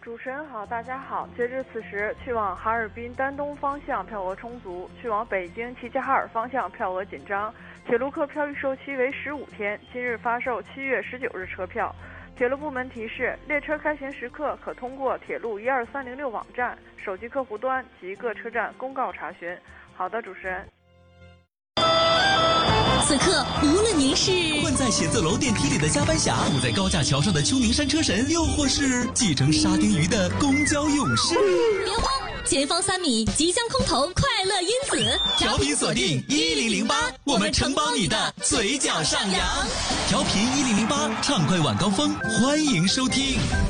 主持人好，大家好。截至此时，去往哈尔滨丹东方向票额充足，去往北京齐齐哈尔方向票额紧张。铁路客票预售期为15天，今日发售7月19日车票。铁路部门提示，列车开行时刻可通过铁路12306网站、手机客户端及各车站公告查询。好的，主持人。 此刻，无论您是困在写字楼电梯里的加班侠，堵在高架桥上的秋名山车神，又或是继承沙丁鱼的公交勇士， 别慌，前方3米即将空投快乐因子， 调频锁定1008，我们承包你的嘴角上扬。调频1008，畅快晚高峰，欢迎收听。